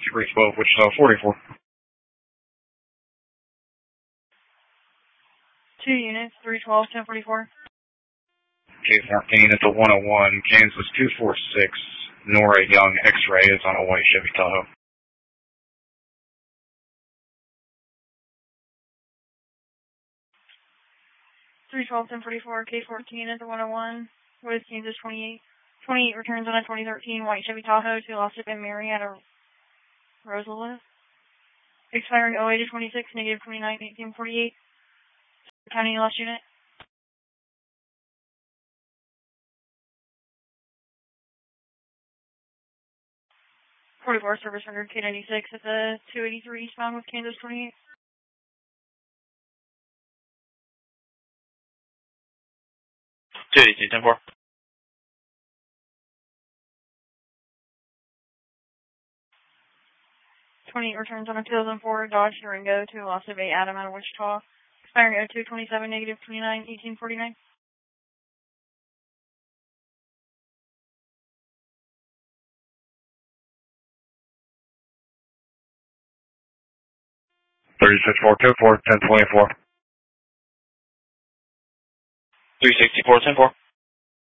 312, Wichita 44. 2 units, 312, 1044. K14 at the 101, Kansas 246, Nora Young X-ray is on a white Chevy Tahoe. Three 1044, K14 at the 101, with Kansas 28. 28 returns on a 2013 white Chevy Tahoe to Lost Ship and Marietta Roosevelt. Expiring 08-26, negative 29, 1848. County lost unit. 44 service rendered K96 at the 283 eastbound with Kansas 28. Two 10-4. Returns on a 2004 Dodge Durango to loss of 8 Adam out of Wichita. Expiring 02-27, negative 29, 1849. $36,424, 1024. 364, 10-4.